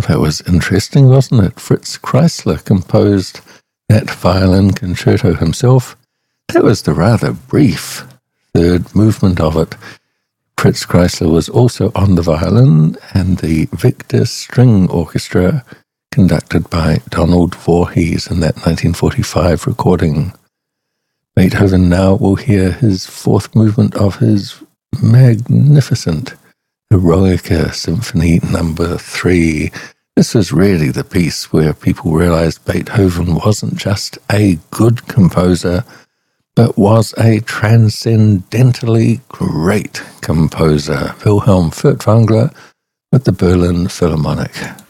that was interesting, wasn't it? Fritz Kreisler composed that violin concerto himself. That was the rather brief third movement of it. Fritz Kreisler was also on the violin, and the Victor String Orchestra, conducted by Donald Voorhees in that 1945 recording. Beethoven now will hear his fourth movement of his magnificent Eroica Symphony No. 3. This was really the piece where people realized Beethoven wasn't just a good composer, but was a transcendentally great composer. Wilhelm Furtwängler with the Berlin Philharmonic.